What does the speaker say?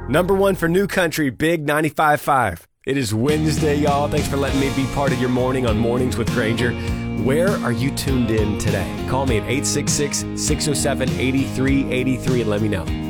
Number one for New Country, Big 95.5. It is Wednesday, y'all. Thanks for letting me be part of your morning on Mornings with Granger. Where are you tuned in today? Call me at 866-607-8383 and let me know.